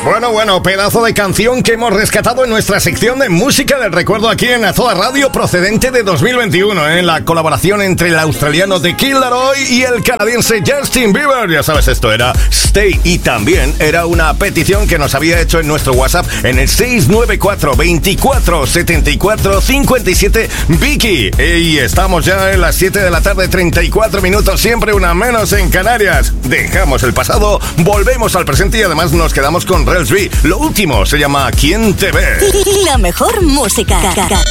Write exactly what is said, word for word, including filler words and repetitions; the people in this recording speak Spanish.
Bueno, bueno, pedazo de canción que hemos rescatado en nuestra sección de música del recuerdo aquí en Azoa Radio, procedente de dos mil veintiuno, en ¿eh? La colaboración entre el australiano The Kid Laroi y el canadiense Justin Bieber. Ya sabes, esto era Stay, y también era una petición que nos había hecho en nuestro WhatsApp en el seis nueve cuatro, veinticuatro, setenta y cuatro, cincuenta y siete, Vicky. Y estamos ya en las siete de la tarde, treinta y cuatro minutos, siempre una menos en Canarias. Dejamos el pasado, volvemos al presente y además nos quedamos con Rels B. Lo último se llama ¿Quién te ve? La mejor música.